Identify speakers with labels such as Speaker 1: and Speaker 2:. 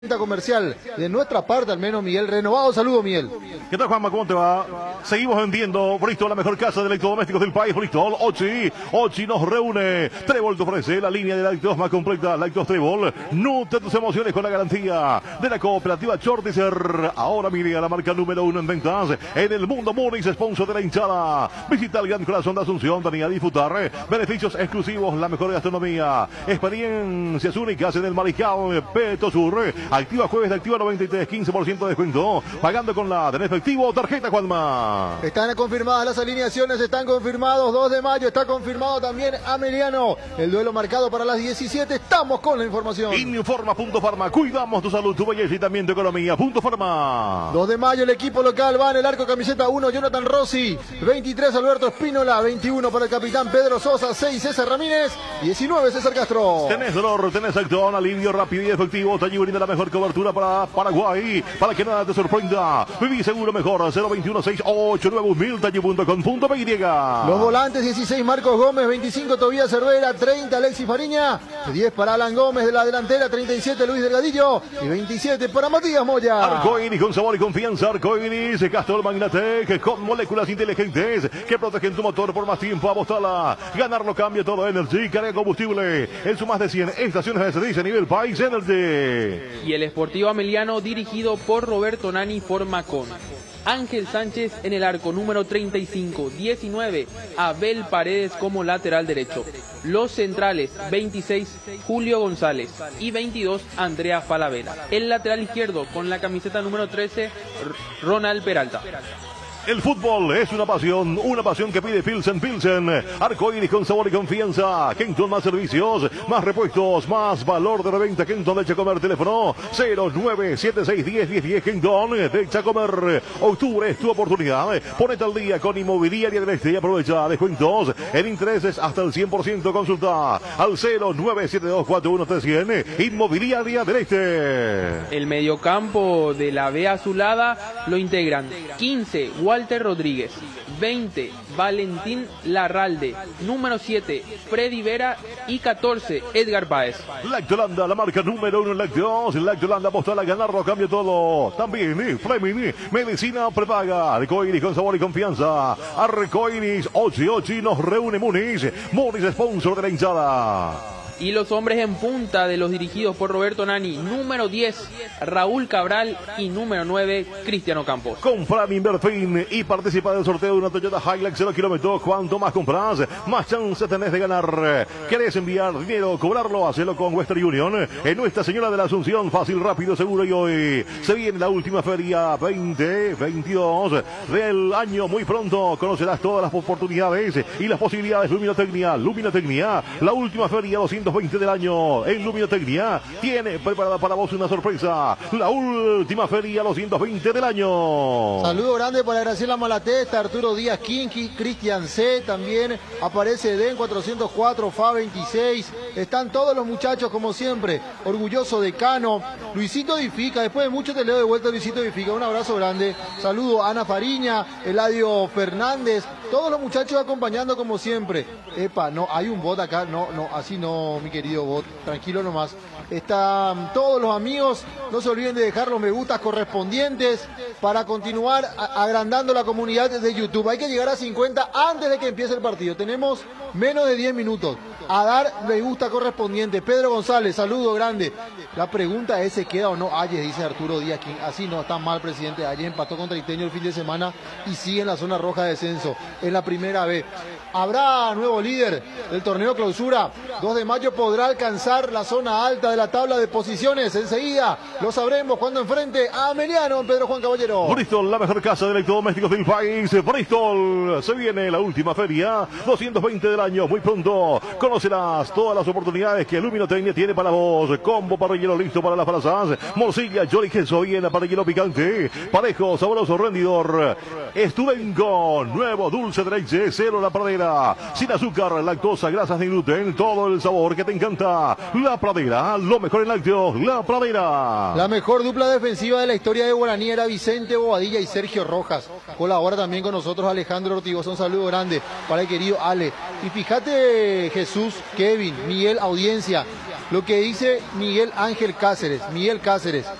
Speaker 1: Comercial de nuestra parte, al menos Miguel renovado. Saludos, Miguel.
Speaker 2: ¿Qué tal, Juanma? ¿Cómo te va? Seguimos vendiendo Bristol, la mejor casa de electrodomésticos del país. Bristol, Ochi nos reúne. Trébol te ofrece la línea de lácteos más completa. Lácteos Trébol, nutre tus emociones con la garantía de la cooperativa Chortizer. Ahora mire a la marca número 1 en ventas en el mundo. Morris, sponsor de la hinchada. Visita el Gran Corazón de Asunción, venía a disfrutar beneficios exclusivos, la mejor gastronomía, experiencias únicas en el Mariscal Peto Sur. Activa jueves de Activa 93, 15% de descuento. Pagando con la de efectivo o tarjeta, Juanma.
Speaker 1: Están confirmadas las alineaciones, están confirmados. 2 de mayo, está confirmado también Ameliano. El duelo marcado para las 17. Estamos con la información.
Speaker 2: Informa.farma. Cuidamos tu salud, tu belleza y también tu economía. Farma.
Speaker 1: 2 de mayo, el equipo local va en el arco, camiseta 1, Jonathan Rossi. 23, Alberto Espínola. 21 para el capitán Pedro Sosa. 6, César Ramírez. 19, César Castro.
Speaker 2: Tenés dolor, tenés actón, alivio rápido y efectivo. Taller brinda la mejor cobertura para Paraguay, para que nada te sorprenda. Viví seguro mejor. 021-689-1000,
Speaker 1: Los volantes: 16 Marcos Gómez, 25 Tobías Cervera, 30 Alexis Fariña, 10 para Alan Gómez de la delantera, 37 Luis Delgadillo y 27 para Matías Moya.
Speaker 2: Arcoiris con sabor y confianza. Arcoiris, Castor Magnatec, con moléculas inteligentes que protegen tu motor por más tiempo. Apostala, ganarlo cambia todo. Energy, carga combustible en sus más de 100 estaciones de servicio a nivel país. Energy.
Speaker 3: Y el Sportivo Ameliano, dirigido por Roberto Nani, forma con Ángel Sánchez en el arco, número 35, 19, Abel Paredes como lateral derecho. Los centrales, 26, Julio González y 22, Andrea Falabella. El lateral izquierdo, con la camiseta número 13, Ronald Peralta.
Speaker 2: El fútbol es una pasión que pide Pilsen. Arcoiris con sabor y confianza. Kenton, más servicios, más repuestos, más valor de reventa. Kenton de Chacomer, teléfono 0976101010. Kenton de Chacomer. Octubre es tu oportunidad. Ponete al día con Inmobiliaria del Este y aprovecha descuentos en intereses hasta el 100%. Consulta al 09724131. Inmobiliaria del Este.
Speaker 3: El mediocampo de la B azulada lo integran 15, Walter Rodríguez, 20, Valentín Larralde, número 7, Freddy Vera y 14, Edgar Páez.
Speaker 2: Lactolanda, la marca número 1 en lácteos. Lactolanda, apostar a ganarlo, cambia todo. También Fleming, medicina prepaga. Arcoiris con sabor y confianza. Arcoiris, Ochi nos reúne Muniz, sponsor de la hinchada.
Speaker 3: Y los hombres en punta de los dirigidos por Roberto Nani, número 10, Raúl Cabral y número 9, Cristiano Campos.
Speaker 2: Compra en Inverfin y participa del sorteo de una Toyota Hilux 0 kilómetros. Cuanto más compras, más chances tenés de ganar. ¿Querés enviar dinero, cobrarlo? Hacelo con Western Union en Nuestra Señora de la Asunción. Fácil, rápido, seguro. Y hoy se viene la última feria 2022 del año. Muy pronto conocerás todas las oportunidades y las posibilidades. Luminotecnia, la última feria 220 del año en Luminotecnia tiene preparada para vos una sorpresa. La última feria 220 del año.
Speaker 1: Saludo grande para Graciela Malatesta, Arturo Díaz Kinky, Cristian C. También aparece Den 404, Fa 26. Están todos los muchachos como siempre. Orgulloso Decano, Luisito Edifica. Después de mucho te leo de vuelta, Luisito Edifica. Un abrazo grande. Saludo a Ana Fariña, Eladio Fernández. Todos los muchachos acompañando como siempre. Epa, no, hay un bot acá. No, así no, mi querido bot. Tranquilo nomás. Están todos los amigos. No se olviden de dejar los me gustas correspondientes para continuar agrandando la comunidad de YouTube. Hay que llegar a 50 antes de que empiece el partido. Tenemos menos de 10 minutos. A dar me gusta correspondiente. Pedro González, saludo grande. La pregunta es: ¿se queda o no Ayes? Dice Arturo Díaz. Así no está mal, presidente. Ayes empató contra Iteño el fin de semana y sigue en la zona roja de descenso. Es la primera vez. Habrá nuevo líder del torneo clausura. 2 de mayo podrá alcanzar la zona alta de la tabla de posiciones. Enseguida lo sabremos cuando enfrente a Ameliano. Pedro Juan Caballero.
Speaker 2: Bristol, la mejor casa de electrodomésticos del país. Bristol, se viene la última feria 220 del año. Muy pronto conocerás todas las oportunidades que Luminotecnia tiene para vos. Combo parrillero listo para las brasas. Morcilla, Jory Queso, bien parrillero picante. Parejo, sabroso, rendidor. Estudenco, nuevo dulce de leche, cero la pradera. Sin azúcar, lactosa, grasas ni gluten. Todo el sabor que te encanta. La Pradera, lo mejor en lácteos. La Pradera.
Speaker 1: La mejor dupla defensiva de la historia de Guaraní era Vicente Bobadilla y Sergio Rojas. Colabora también con nosotros Alejandro Ortigosa. Un saludo grande para el querido Ale. Y fíjate, Jesús, Kevin, Miguel, audiencia. lo que dice Miguel Ángel Cáceres. Miguel Cáceres,